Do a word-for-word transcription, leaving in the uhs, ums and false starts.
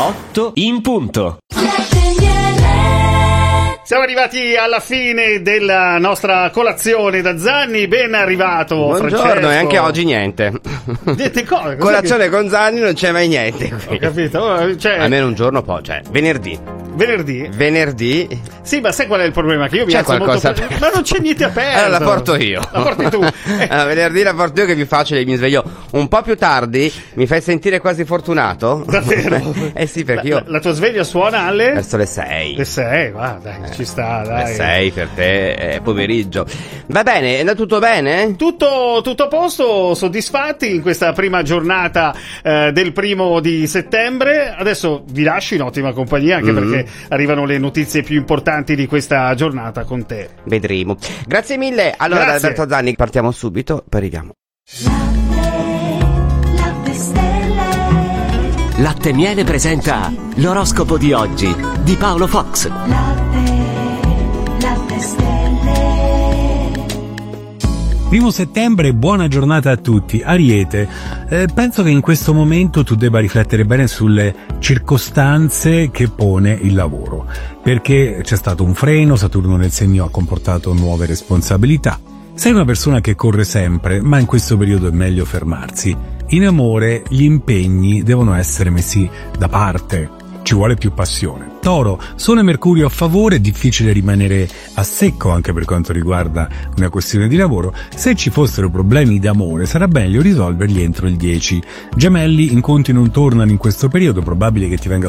otto in punto. Siamo arrivati alla fine della nostra colazione da Zanni, ben arrivato. Buongiorno, Francesco. E anche oggi niente. Niente cosa, Colazione che... con Zanni non c'è mai niente qui. Ho capito, cioè... almeno un giorno poi, cioè venerdì. Venerdì? Venerdì. Sì, ma sai qual è il problema? Che io mi C'è alzo qualcosa molto pre- ma non c'è niente aperto. Allora la porto io. La porti tu. Eh. Allora, venerdì la porto io, che è più facile, mi sveglio un po' più tardi, mi fai sentire quasi fortunato. Davvero? Eh sì, perché io La, la tua sveglia suona alle? verso le sei. Le sei, va, dai, Eh, ci sta, dai. Le sei per te è pomeriggio. Va bene, è andato tutto bene? Tutto, tutto a posto, soddisfatti in questa prima giornata eh, del primo di settembre. Adesso vi lascio in ottima compagnia, anche Mm-hmm. perché arrivano le notizie più importanti di questa giornata con te. Vedremo. Grazie mille. Allora, Grazie. da Alberto Zanni partiamo subito, poi arriviamo. Latte e Miele presenta l'oroscopo di oggi di Paolo Fox. Primo settembre, buona giornata a tutti. Ariete, eh, penso che in questo momento tu debba riflettere bene sulle circostanze che pone il lavoro, perché c'è stato un freno, Saturno nel segno ha comportato nuove responsabilità. Sei una persona che corre sempre, ma in questo periodo è meglio fermarsi. In amore gli impegni devono essere messi da parte. Ci vuole più passione. Toro, Sole e Mercurio a favore, è difficile rimanere a secco anche per quanto riguarda una questione di lavoro. Se ci fossero problemi d'amore sarà meglio risolverli entro il dieci. Gemelli, incontri non tornano in questo periodo, probabile che ti venga